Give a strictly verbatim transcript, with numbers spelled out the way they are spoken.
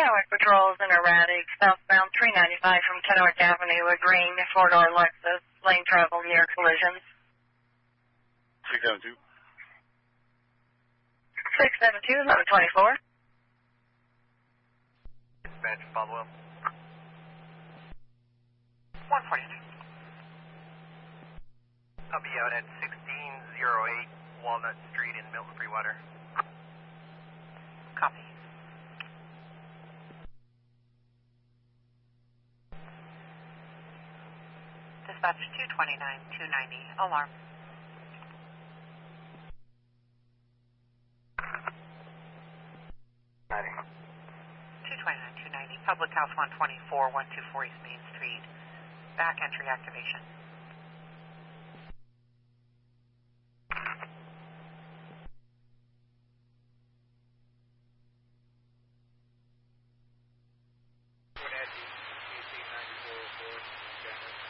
Kennewick Patrol is in erratic, southbound three ninety-five from Kennewick Avenue, a green four-door Lexus, lane travel near collisions. six seven two. six seven two, eleven twenty-four. Dispatch, follow up. one forty-two. I'll be out at sixteen oh eight Walnut Street in Milton Freewater. Copy. Dispatch two twenty-nine, two ninety, alarm. ninety. two twenty-nine, two ninety, Public House one twenty-four, one two four East Main Street. Back entry activation.